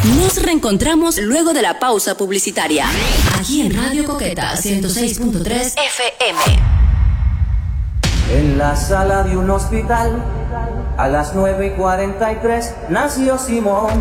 Nos reencontramos luego de la pausa publicitaria. Aquí en Radio Coqueta 106.3 FM. En la sala de un hospital, a las 9:43, nació Simón.